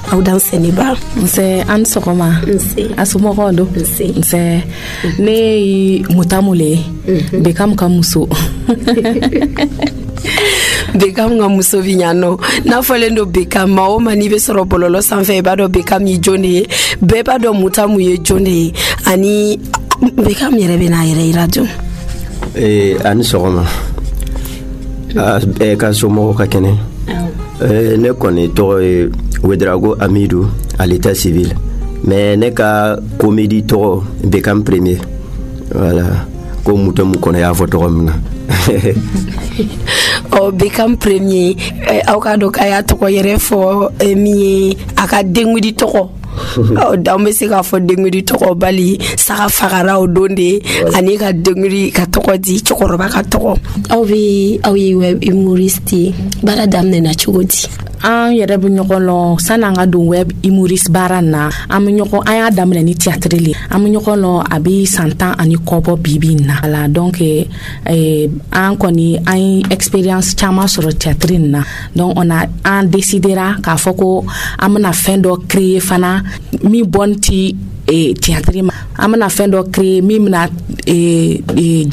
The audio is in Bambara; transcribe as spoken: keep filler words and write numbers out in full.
aw dan seniba nse an sɔgɔma asomɔgɔw do nse ne ye mutamule Bekam ka muso Bekam ka muso bi ɲano n'a fɔlen do Bekam ma o ma n'i bɛ sɔrɔ bɔlɔlɔ sanfɛ i b'a dɔn Bekam ye jɔn de ye bɛɛ b'a dɔn Mutamu ye jɔn de ye ani Bekam yɛrɛ bɛ n'a yɛrɛ yira dun eh ani sɔgɔma eh ka somɔgɔw ka kɛnɛ eh ne kɔni tɔgɔ ye Wedrago Amidou à l'état civil mais ne ka comédie tɔgɔ Bekam premier voilà ko Mutamu kɔnɔ y'a fɔ tɔgɔ min na oh Bekam premier aw ka dɔn k'a y'a tɔgɔ yɛrɛ fɔ min ye a ka dengudi tɔgɔ aw dan bɛ se k'a fɔ dengudi tɔgɔ bali saga fagara o don de ani ka dengudi ka tɔgɔ di cɛkɔrɔba ka tɔgɔ aw bɛ aw ye web humoriste baara daminɛna cogo di an yɛrɛ bɛ ɲɔgɔn lɔn san'an ka don web humoriste baara na an bɛ ɲɔgɔn an y'a daminɛ ni théâtre le an bɛ ɲɔgɔn lɔn a bɛ san tan ani kɔ bɔ bi-bi in na voilà donc eh, an kɔni an ye expérience caman sɔrɔ théâtre in na donc on a an décidera k'a fɔ ko an bɛna fɛn dɔ créer fana min bɔn ti eh, théâtre ma an bɛna fɛn dɔ créer min bɛna eh, eh,